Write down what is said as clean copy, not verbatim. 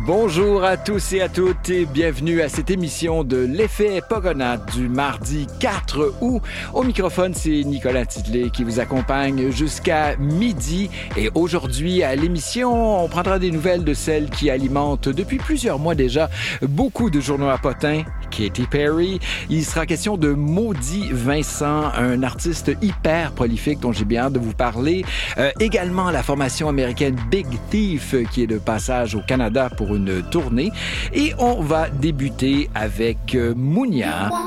Bonjour à tous et à toutes et bienvenue à cette émission de l'effet Pogona du mardi 4 août. Au microphone, c'est Nicolas Tidelet qui vous accompagne jusqu'à midi. Et aujourd'hui, à l'émission, on prendra des nouvelles de celles qui alimentent depuis plusieurs mois déjà beaucoup de journaux à potins. Katy Perry. Il sera question de Maudit Vincent, un artiste hyper prolifique dont j'ai bien hâte de vous parler. Également la formation américaine Big Thief qui est de passage au Canada pour une tournée. Et on va débuter avec Mounia.